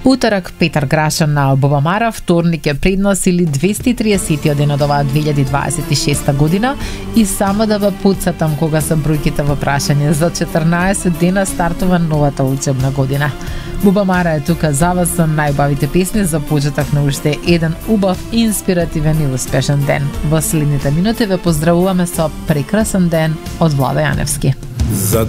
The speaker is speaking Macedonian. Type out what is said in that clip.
Уторак Петар Грашан на Бубамара, вторник е предносили 230 ден од оваа 2026 година и само да ве потсетам кога се бројките во прашање. За 14 дена стартува новата учебна година. Бубамара е тука за вас со најубавите песни за почеток на уште еден убав, инспиративен и успешен ден. Во следните минути ве поздравуваме со прекрасен ден од Влада Јаневски.